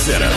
Center.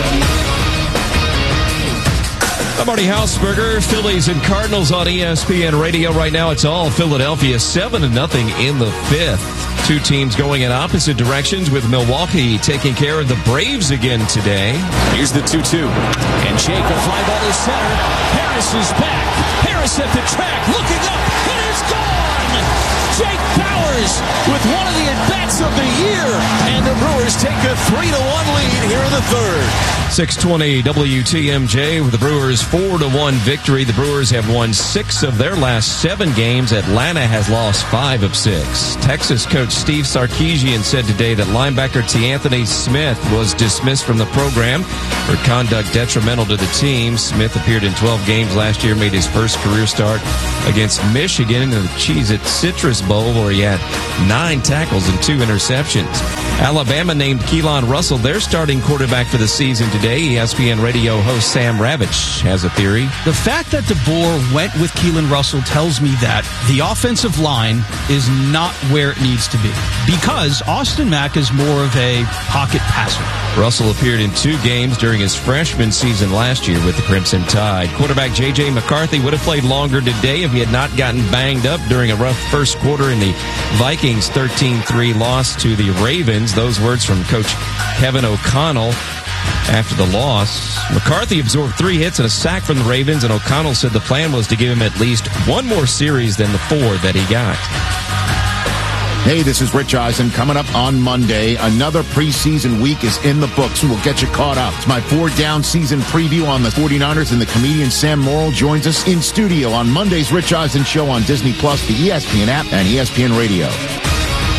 I'm Marty Hausberger. Phillies and Cardinals on ESPN Radio right now. It's all Philadelphia, 7-0 in the fifth. Two teams going in opposite directions, with Milwaukee taking care of the Braves again today. Here's the 2-2. And Jake, a fly ball to center. Harris is back. Harris at the track, looking up. It is gone! Jake Bauers with one of the at-bats of the year. And the Brewers take a 3-1 lead here in the third. 620 WTMJ with the Brewers 4-1 victory. The Brewers have won 6 of their last 7 games. Atlanta has lost 5 of 6. Texas coach Steve Sarkisian said today that linebacker T'Anthony Smith was dismissed from the program for conduct detrimental to the team. Smith appeared in 12 games last year, made his first career start against Michigan in the Cheez-It Citrus Bowl, where he had 9 tackles and 2 interceptions. Alabama named Keelan Russell their starting quarterback for the season today. ESPN Radio host Sam Ravitch has a theory. The fact that DeBoer went with Keelan Russell tells me that the offensive line is not where it needs to be, because Austin Mack is more of a pocket passer. Russell appeared in 2 games during his freshman season last year with the Crimson Tide. Quarterback J.J. McCarthy would have played longer today if he had not gotten banged up during a rough first quarter in the Vikings' 13-3 loss to the Ravens. Those words from Coach Kevin O'Connell after the loss. McCarthy absorbed 3 hits and a sack from the Ravens, and O'Connell said the plan was to give him at least 1 more series than the 4 that he got. Hey, this is Rich Eisen. Coming up on Monday, another preseason week is in the books, and we'll get you caught up. It's my 4-down season preview on the 49ers, and the comedian Sam Morrill joins us in studio on Monday's Rich Eisen Show on Disney+, the ESPN app, and ESPN Radio.